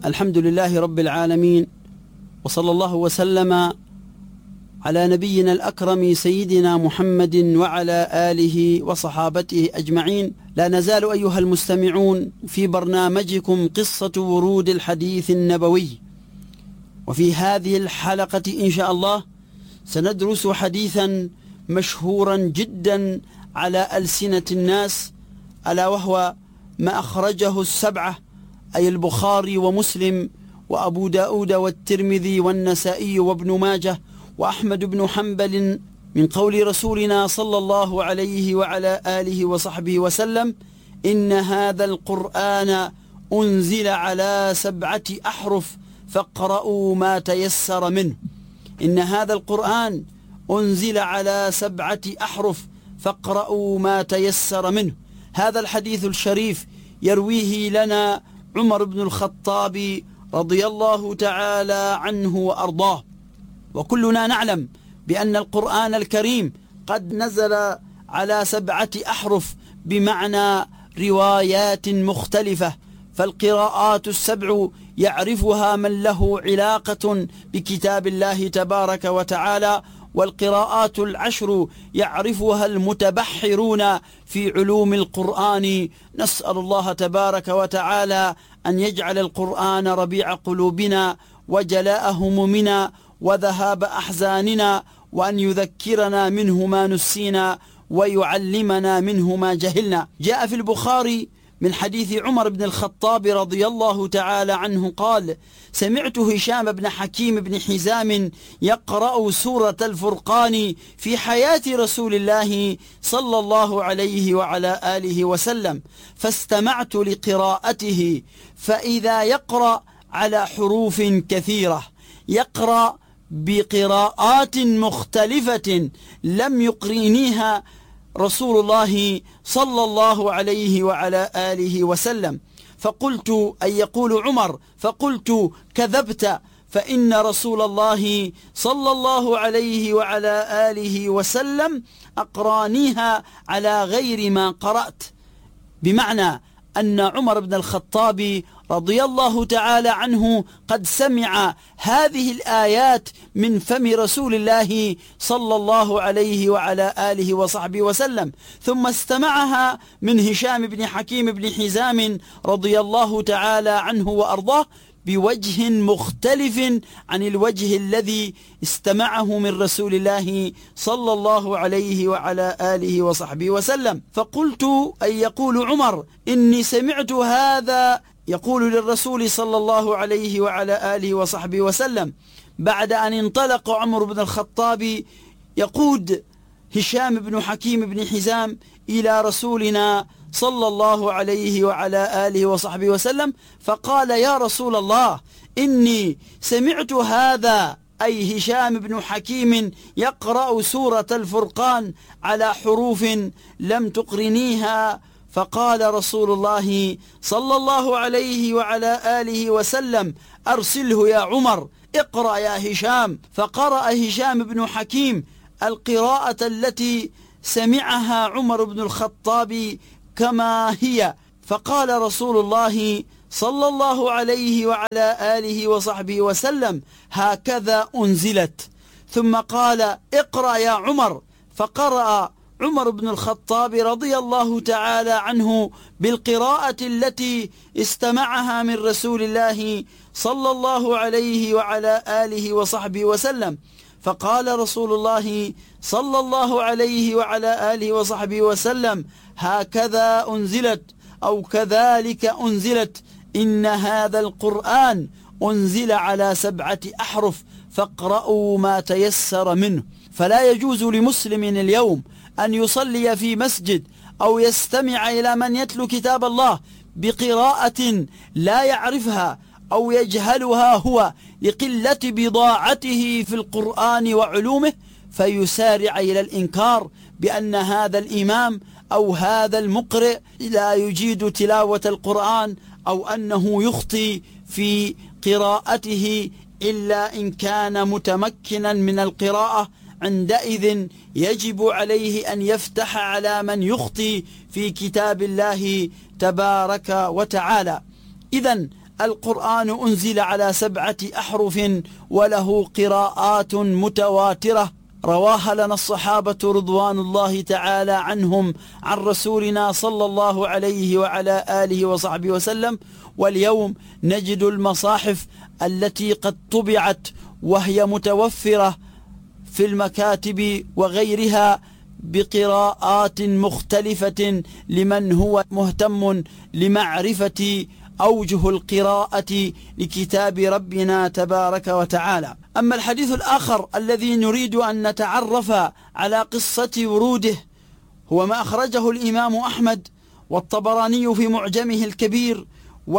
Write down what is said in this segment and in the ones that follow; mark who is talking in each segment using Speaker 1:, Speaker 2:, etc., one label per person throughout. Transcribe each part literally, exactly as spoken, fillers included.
Speaker 1: الحمد لله رب العالمين، وصلى الله وسلم على نبينا الأكرم سيدنا محمد وعلى آله وصحابته أجمعين. لا نزال أيها المستمعون في برنامجكم قصة ورود الحديث النبوي، وفي هذه الحلقة إن شاء الله سندرس حديثا مشهورا جدا على ألسنة الناس، ألا وهو ما أخرجه السبعة، أي البخاري ومسلم وأبو داود والترمذي والنسائي وابن ماجه وأحمد بن حنبل، من قول رسولنا صلى الله عليه وعلى آله وصحبه وسلم: إن هذا القرآن أنزل على سبعة أحرف فاقرؤوا ما تيسر منه. إن هذا القرآن أنزل على سبعة أحرف فاقرؤوا ما تيسر منه. هذا الحديث الشريف يرويه لنا عمر بن الخطاب رضي الله تعالى عنه وأرضاه، وكلنا نعلم بأن القرآن الكريم قد نزل على سبعة أحرف، بمعنى روايات مختلفة، فالقراءات السبع يعرفها من له علاقة بكتاب الله تبارك وتعالى، والقراءات العشر يعرفها المتبحرون في علوم القرآن. نسأل الله تبارك وتعالى أن يجعل القرآن ربيع قلوبنا وجلاء همومنا وذهاب أحزاننا، وأن يذكرنا منه ما نسينا ويعلمنا منه ما جهلنا. جاء في البخاري من حديث عمر بن الخطاب رضي الله تعالى عنه قال: سمعت هشام بن حكيم بن حزام يقرأ سورة الفرقان في حياة رسول الله صلى الله عليه وعلى آله وسلم، فاستمعت لقراءته، فإذا يقرأ على حروف كثيرة، يقرأ بقراءات مختلفة لم يقرنيها رسول الله صلى الله عليه وعلى آله وسلم. فقلت، أي يقول عمر، فقلت: كذبت، فإن رسول الله صلى الله عليه وعلى آله وسلم أقرانيها على غير ما قرأت. بمعنى أن عمر بن الخطاب رضي الله تعالى عنه قد سمع هذه الآيات من فم رسول الله صلى الله عليه وعلى آله وصحبه وسلم، ثم استمعها من هشام بن حكيم بن حزام رضي الله تعالى عنه وأرضاه بوجه مختلف عن الوجه الذي استمعه من رسول الله صلى الله عليه وعلى آله وصحبه وسلم. فقلت، أي يقول عمر: إني سمعت هذا يقول للرسول صلى الله عليه وعلى آله وصحبه وسلم، بعد أن انطلق عمر بن الخطاب يقود هشام بن حكيم بن حزام إلى رسولنا صلى الله عليه وعلى آله وصحبه وسلم، فقال: يا رسول الله، إني سمعت هذا، أي هشام بن حكيم، يقرأ سورة الفرقان على حروف لم تقرنيها. فقال رسول الله صلى الله عليه وعلى آله وسلم: أرسله يا عمر، اقرأ يا هشام. فقرأ هشام بن حكيم القراءة التي سمعها عمر بن الخطاب كما هي. فقال رسول الله صلى الله عليه وعلى آله وصحبه وسلم: هكذا أنزلت. ثم قال: اقرأ يا عمر. فقرأ عمر بن الخطاب رضي الله تعالى عنه بالقراءة التي استمعها من رسول الله صلى الله عليه وعلى آله وصحبه وسلم. فقال رسول الله صلى الله عليه وعلى آله وصحبه وسلم: هكذا أنزلت، أو كذلك أنزلت. إن هذا القرآن أنزل على سبعة أحرف فاقرؤوا ما تيسر منه. فلا يجوز لمسلم اليوم أن يصلي في مسجد أو يستمع إلى من يتلو كتاب الله بقراءة لا يعرفها أو يجهلها هو لقلة بضاعته في القرآن وعلومه، فيسارع إلى الإنكار بأن هذا الإمام أو هذا المقرئ لا يجيد تلاوة القرآن، أو أنه يخطي في قراءته إلا إن كان متمكنا من القراءة. عندئذ يجب عليه أن يفتح على من يخطي في كتاب الله تبارك وتعالى. إذن القرآن أنزل على سبعة أحرف وله قراءات متواترة رواها لنا الصحابة رضوان الله تعالى عنهم عن رسولنا صلى الله عليه وعلى آله وصحبه وسلم. واليوم نجد المصاحف التي قد طبعت وهي متوفرة في المكاتب وغيرها بقراءات مختلفة لمن هو مهتم لمعرفة أوجه القراءة لكتاب ربنا تبارك وتعالى. أما الحديث الآخر الذي نريد أن نتعرف على قصة وروده هو ما أخرجه الإمام أحمد والطبراني في معجمه الكبير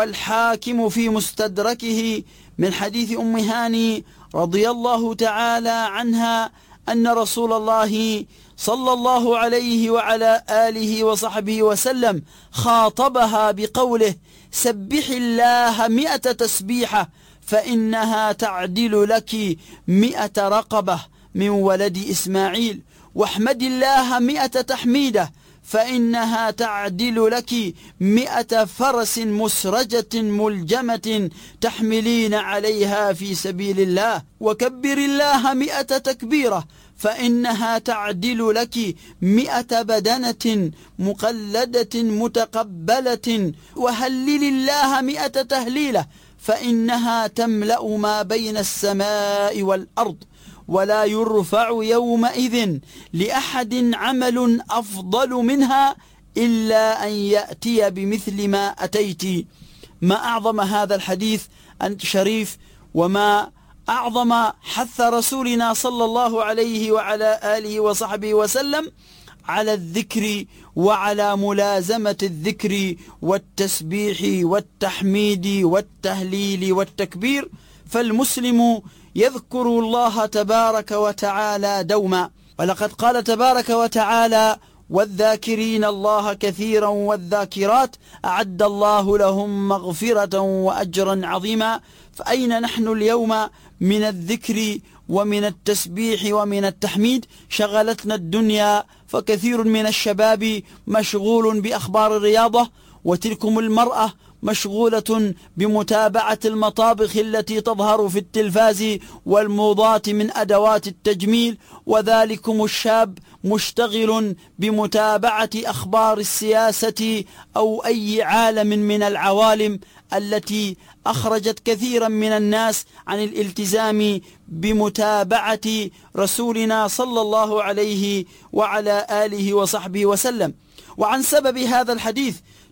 Speaker 1: والحاكم في مستدركه من حديث أم هاني رضي الله تعالى عنها أن رسول الله صلى الله عليه وعلى آله وصحبه وسلم خاطبها بقوله: سبح الله مئة تسبيحة فإنها تعدل لك مئة رقبة من ولد إسماعيل، واحمد الله مئة تحميدة فإنها تعدل لك مئة فرس مسرجة ملجمة تحملين عليها في سبيل الله، وكبر الله مئة تكبيرة فإنها تعدل لك مئة بدنة مقلدة متقبلة، وهلل الله مئة تهليلة فإنها تملأ ما بين السماء والأرض، ولا يرفع يومئذ لأحد عمل أفضل منها إلا أن يأتي بمثل ما أتيت. ما أعظم هذا الحديث الشريف، وما أعظم حث رسولنا صلى الله عليه وعلى آله وصحبه وسلم على الذكر وعلى ملازمة الذكر والتسبيح والتحميد والتهليل والتكبير. فالمسلم يذكر الله تبارك وتعالى دوما، ولقد قال تبارك وتعالى: والذاكرين الله كثيرا والذاكرات أعد الله لهم مغفرة وأجرا عظيما. فأين نحن اليوم من الذكر ومن التسبيح ومن التحميد؟ شغلتنا الدنيا، فكثير من الشباب مشغول بأخبار الرياضة، وتلكم المرأة مشغولة بمتابعة المطابخ التي تظهر في التلفاز والموضات من أدوات التجميل، وذلكم الشاب مشتغل بمتابعة أخبار السياسة أو أي عالم من العوالم التي أخرجت كثيرا من الناس عن الالتزام بمتابعة رسولنا صلى الله عليه وعلى آله وصحبه وسلم. وعن سبب هذا الحديث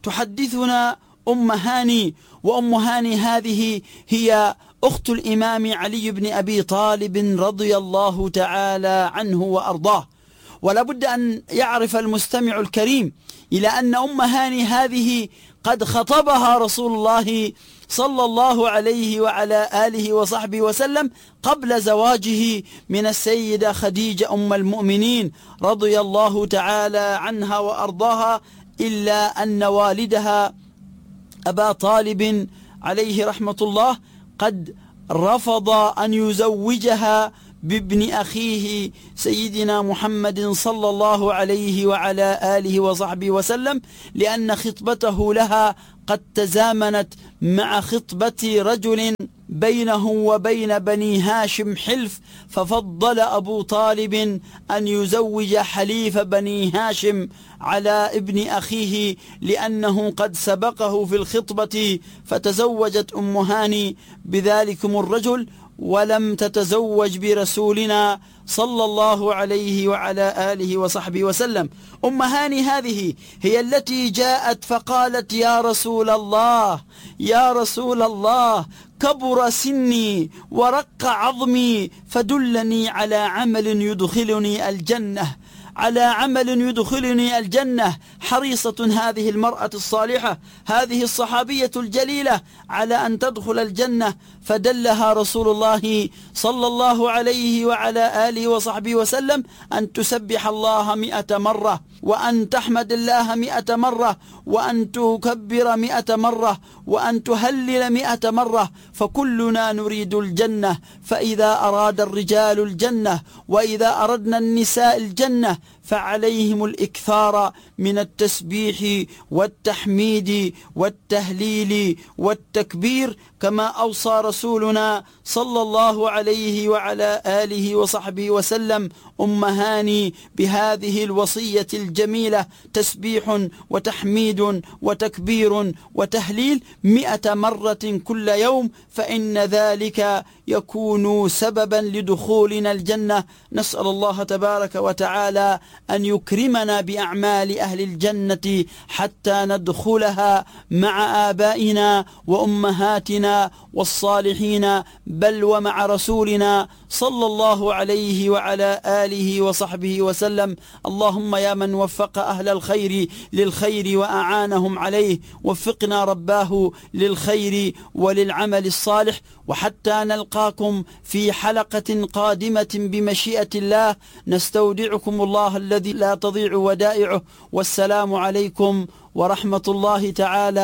Speaker 1: تحدثنا أم هاني، وأم هاني هذه هي أخت الإمام علي بن أبي طالب رضي الله تعالى عنه وأرضاه. ولا بد أن يعرف المستمع الكريم إلى أن أم هاني هذه قد خطبها رسول الله صلى الله عليه وعلى آله وصحبه وسلم قبل زواجه من السيدة خديجة أم المؤمنين رضي الله تعالى عنها وأرضاها، إلا أن والدها أبا طالب عليه رحمة الله قد رفض أن يزوجها بابن أخيه سيدنا محمد صلى الله عليه وعلى آله وصحبه وسلم، لأن خطبته لها قد تزامنت مع خطبة رجل بينه وبين بني هاشم حلف، ففضل أبو طالب أن يزوج حليف بني هاشم على ابن أخيه لأنه قد سبقه في الخطبة، فتزوجت أم هاني بذلكم الرجل ولم تتزوج برسولنا صلى الله عليه وعلى آله وصحبه وسلم. أم هاني هذه هي التي جاءت فقالت: يا رسول الله يا رسول الله، كبر سني ورق عظمي فدلني على عمل يدخلني الجنة، على عمل يدخلني الجنة. حريصة هذه المرأة الصالحة، هذه الصحابية الجليلة، على أن تدخل الجنة، فدلها رسول الله صلى الله عليه وعلى آله وصحبه وسلم أن تسبح الله مئة مرة، وأن تحمد الله مئة مرة، وأن تكبر مئة مرة، وأن تهلل مئة مرة. فكلنا نريد الجنة، فإذا أراد الرجال الجنة وإذا أردنا النساء الجنة فعليهم الإكثار من التسبيح والتحميد والتهليل والتكبير، كما أوصى رسولنا صلى الله عليه وعلى آله وصحبه وسلم أم هاني بهذه الوصية الجميلة: تسبيح وتحميد وتكبير وتهليل مئة مرة كل يوم، فإن ذلك يكون سببا لدخولنا الجنة. نسأل الله تبارك وتعالى أن يكرمنا بأعمال أهل الجنة حتى ندخلها مع آبائنا وأمهاتنا والصالحين، بل ومع رسولنا صلى الله عليه وعلى آله وصحبه وسلم. اللهم يا من وفق أهل الخير للخير وأعانهم عليه، وفقنا رباه للخير وللعمل الصالح، وحتى نلقاكم في حلقة قادمة بمشيئة الله نستودعكم الله الذي لا تضيع ودائعه، والسلام عليكم ورحمة الله تعالى